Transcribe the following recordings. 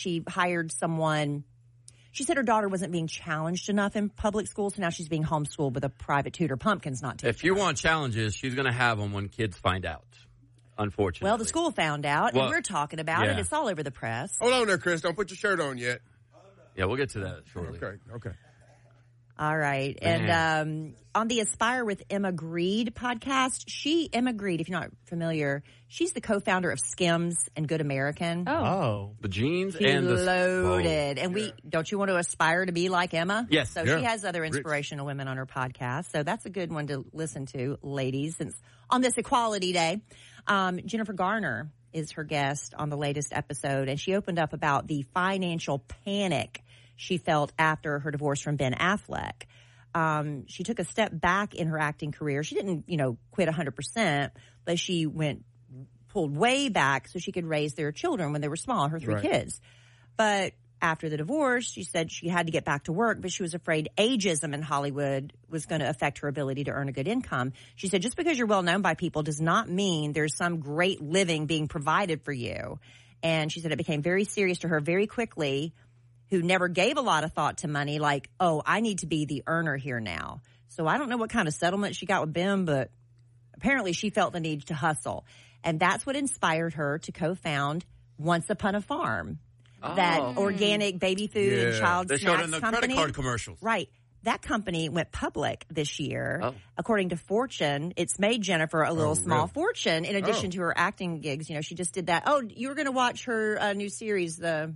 she hired someone. She said her daughter wasn't being challenged enough in public school, so now she's being homeschooled with a private tutor. Pumpkin's not teaching. If you want challenges, she's going to have them when kids find out, unfortunately. Well, the school found out, and we're talking about it. It's all over the press. Hold on there, Chris. Don't put your shirt on yet. Yeah, we'll get to that shortly. Okay. All right. And on the Aspire with Emma Greed podcast, Emma Greed, if you're not familiar, she's the co-founder of Skims and Good American. Oh. The jeans She's and the... loaded. And don't you want to aspire to be like Emma? Yes. So she has other inspirational women on her podcast. So that's a good one to listen to, ladies, since on this Equality Day. Jennifer Garner is her guest on the latest episode, and she opened up about the financial panic she felt after her divorce from Ben Affleck. She took a step back in her acting career. She didn't, quit 100%, but she pulled way back so she could raise their children when they were small, her three kids. But after the divorce, she said she had to get back to work, but she was afraid ageism in Hollywood was going to affect her ability to earn a good income. She said, just because you're well known by people does not mean there's some great living being provided for you. And she said it became very serious to her very quickly, who never gave a lot of thought to money, like, oh, I need to be the earner here now. So I don't know what kind of settlement she got with Ben, but apparently she felt the need to hustle. And that's what inspired her to co-found Once Upon a Farm, that organic baby food and child snacks company. They showed in the credit card commercials. Right. That company went public this year. According to Fortune, it's made Jennifer a little small fortune in addition to her acting gigs. She just did that. Oh, you were going to watch her new series, the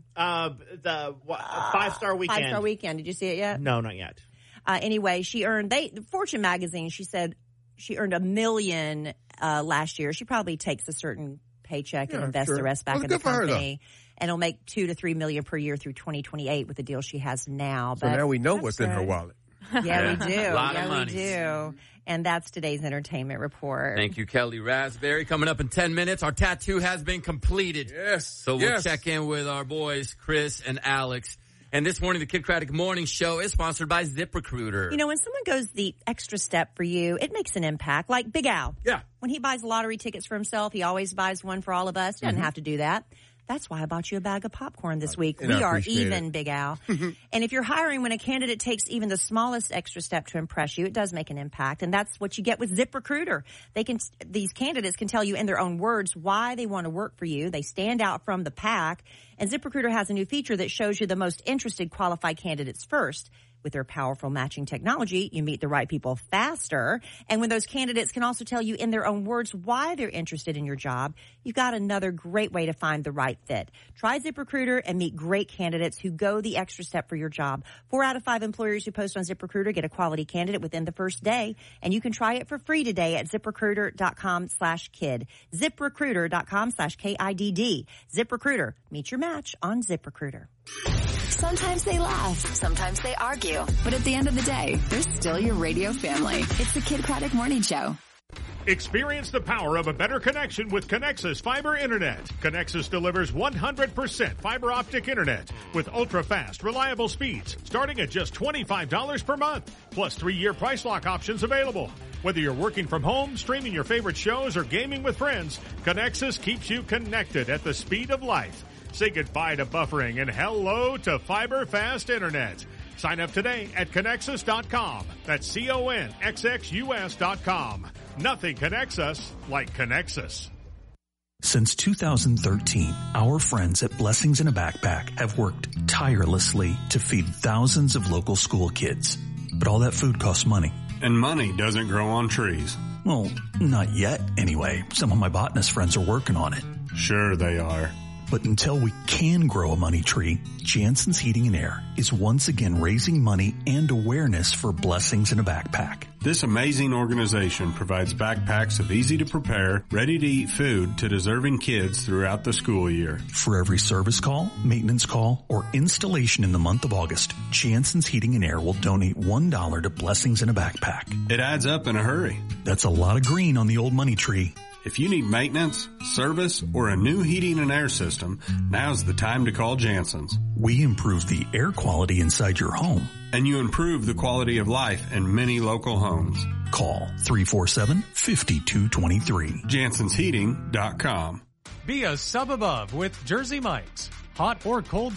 5-Star Weekend. 5-Star Weekend. Did you see it yet? No, not yet. Anyway, she earned Fortune magazine. She said she earned $1 million last year. She probably takes a certain paycheck and invests the rest back in the company. And it'll make $2 to $3 million per year through 2028 with the deal she has now. So now we know what's in her wallet. Yeah, we do. A lot of money. We do. And that's today's entertainment report. Thank you, Kelly Raspberry. Coming up in 10 minutes, our tattoo has been completed. Yes. So we'll check in with our boys, Chris and Alex. And this morning, the Kid Craddock Morning Show is sponsored by ZipRecruiter. When someone goes the extra step for you, it makes an impact. Like Big Al. Yeah. When he buys lottery tickets for himself, he always buys one for all of us. He doesn't have to do that. That's why I bought you a bag of popcorn this week. We are even, Big Al. And if you're hiring when a candidate takes even the smallest extra step to impress you, it does make an impact. And that's what you get with ZipRecruiter. These candidates can tell you in their own words why they want to work for you. They stand out from the pack. And ZipRecruiter has a new feature that shows you the most interested qualified candidates first. With their powerful matching technology, you meet the right people faster. And when those candidates can also tell you in their own words why they're interested in your job, you've got another great way to find the right fit. Try ZipRecruiter and meet great candidates who go the extra step for your job. 4 out of 5 employers who post on ZipRecruiter get a quality candidate within the first day. And you can try it for free today at ZipRecruiter.com/kid. ZipRecruiter.com/KIDD. ZipRecruiter. Meet your match on ZipRecruiter. Sometimes they laugh, sometimes they argue, but at the end of the day, they're still your radio family. It's the Kid Craddock Morning Show. Experience the power of a better connection with Connexus Fiber Internet. Connexus delivers 100% fiber optic internet with ultra-fast, reliable speeds starting at just $25 per month, plus 3-year price lock options available. Whether you're working from home, streaming your favorite shows, or gaming with friends, Connexus keeps you connected at the speed of light. Say goodbye to buffering and hello to fiber fast internet. Sign up today at Connexus.com. That's CONXXUS.com. Nothing connects us like Connexus. Since 2013, our friends at Blessings in a Backpack have worked tirelessly to feed thousands of local school kids. But all that food costs money. And money doesn't grow on trees. Well, not yet, anyway. Some of my botanist friends are working on it. Sure they are. But until we can grow a money tree, Jansen's Heating and Air is once again raising money and awareness for Blessings in a Backpack. This amazing organization provides backpacks of easy-to-prepare, ready-to-eat food to deserving kids throughout the school year. For every service call, maintenance call, or installation in the month of August, Jansen's Heating and Air will donate $1 to Blessings in a Backpack. It adds up in a hurry. That's a lot of green on the old money tree. If you need maintenance, service, or a new heating and air system, now's the time to call Jansen's. We improve the air quality inside your home. And you improve the quality of life in many local homes. Call 347-5223. JansensHeating.com. Be a sub above with Jersey Mike's. Hot or cold